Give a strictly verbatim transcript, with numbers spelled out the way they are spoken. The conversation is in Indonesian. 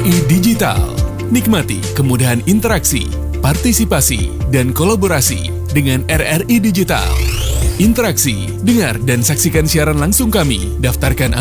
I Digital. Nikmati kemudahan interaksi, partisipasi, dan kolaborasi dengan R R I Digital. Interaksi, dengar dan saksikan siaran langsung kami. Daftarkan